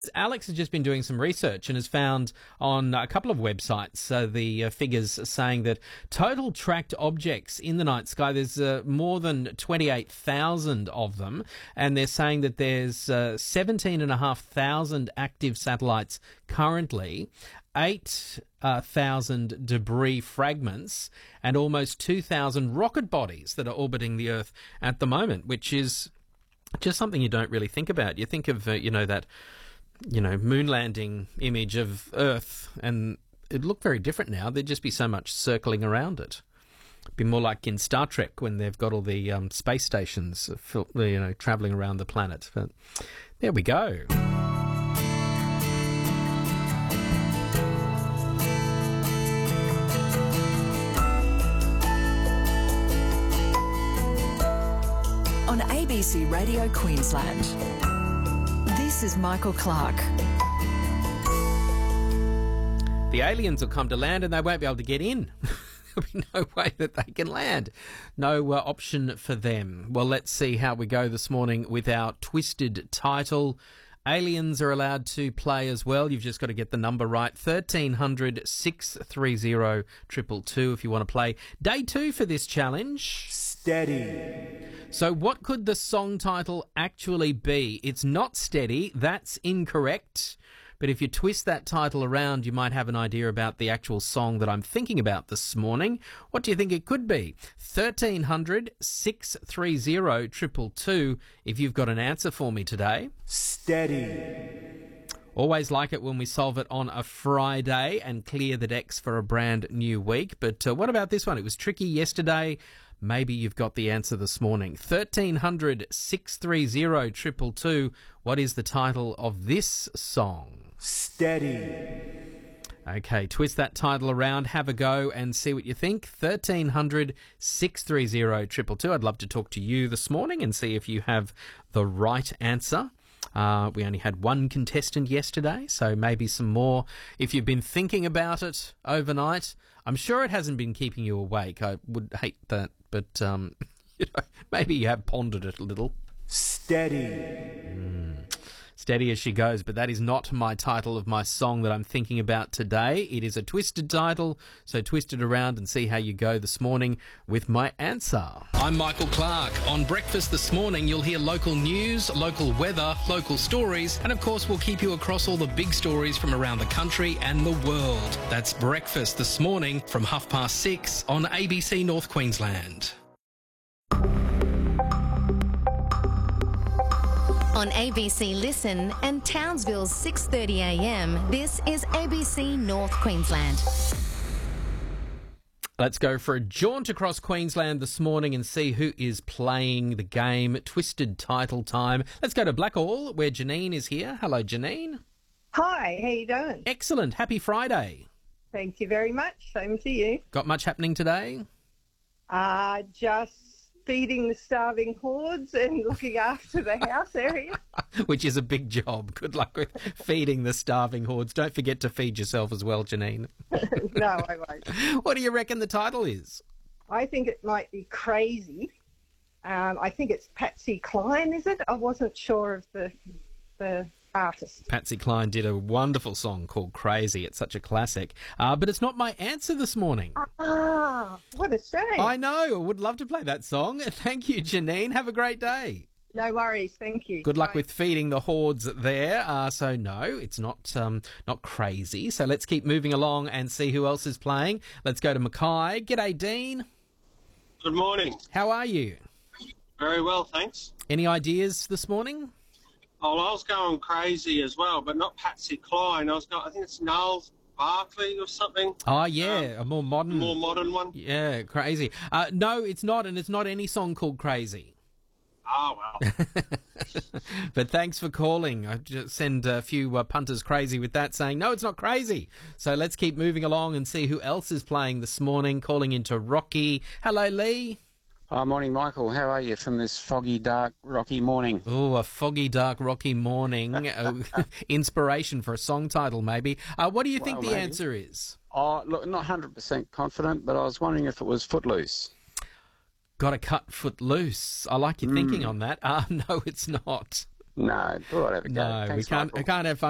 Alex has just been doing some research and has found on a couple of websites the figures saying that total tracked objects in the night sky, there's more than 28,000 of them, and they're saying that there's 17,500 active satellites currently, 8,000 debris fragments, and almost 2,000 rocket bodies that are orbiting the Earth at the moment, which is just something you don't really think about. You think of, that moon landing image of Earth, and it'd look very different now. There'd just be so much circling around it. It'd be more like in Star Trek when they've got all the space stations, travelling around the planet. But there we go. On ABC Radio Queensland. This is Michael Clark. The aliens will come to land and they won't be able to get in. There'll be no way that they can land. No option for them. Well, let's see how we go this morning with our twisted title. Aliens are allowed to play as well. You've just got to get the number right. 1300 630 222 if you want to play. Day 2 for this challenge. Steady. So what could the song title actually be? It's not Steady. That's incorrect. But if you twist that title around, you might have an idea about the actual song that I'm thinking about this morning. What do you think it could be? 1300 630 222 if you've got an answer for me today. Steady. Always like it when we solve it on a Friday and clear the decks for a brand new week. But what about this one? It was tricky yesterday. Maybe you've got the answer this morning. 1300 630 222. What is the title of this song? Steady. Okay, twist that title around, have a go and see what you think. 1300 630 222. I'd love to talk to you this morning and see if you have the right answer. We only had one contestant yesterday, so maybe some more. If you've been thinking about it overnight, I'm sure it hasn't been keeping you awake. I would hate that, but maybe you have pondered it a little. Steady. Steady as she goes, but that is not my title of my song that I'm thinking about today. It is a twisted title, so twist it around and see how you go this morning with my answer. I'm Michael Clark. On Breakfast this morning, you'll hear local news, local weather, local stories, and of course we'll keep you across all the big stories from around the country and the world. That's Breakfast this morning from 6:30 on ABC North Queensland. On ABC Listen and Townsville's 6:30 a.m, this is ABC North Queensland. Let's go for a jaunt across Queensland this morning and see who is playing the game. Twisted title time. Let's go to Blackall, where Janine is here. Hello, Janine. Hi, how you doing? Excellent. Happy Friday. Thank you very much. Same to you. Got much happening today? Just feeding the starving hordes and looking after the house area. Which is a big job. Good luck with feeding the starving hordes. Don't forget to feed yourself as well, Janine. No, I won't. What do you reckon the title is? I think it might be Crazy. I think it's Patsy Cline, is it? I wasn't sure of the artist. Patsy Cline did a wonderful song called Crazy. It's such a classic. But it's not my answer this morning. What a shame. I know. I would love to play that song. Thank you, Janine. Have a great day. No worries. Thank you. Good luck Bye. with feeding the hordes there. So no, it's not Crazy. So let's keep moving along and see who else is playing. Let's go to Mackay. G'day, Dean. Good morning. How are you? Very well, thanks. Any ideas this morning? Oh, well, I was going Crazy as well, but not Patsy Cline. I think it's Niles Barkley or something. Oh, yeah, a more modern one. Yeah, Crazy. No, it's not, and it's not any song called Crazy. Oh, well. But thanks for calling. I just send a few punters crazy with that, saying, no, it's not Crazy. So let's keep moving along and see who else is playing this morning. Calling into Rocky. Hello, Lee. Morning, Michael. How are you from this foggy, dark, rocky morning? Oh, a foggy, dark, rocky morning. Inspiration for a song title, maybe. What do you think the answer is? Look, not 100% confident, but I was wondering if it was Footloose. Got to cut Footloose. I like your thinking on that. No, it's not. No, all right, have a go. No, Thanks, we Michael. can't have fun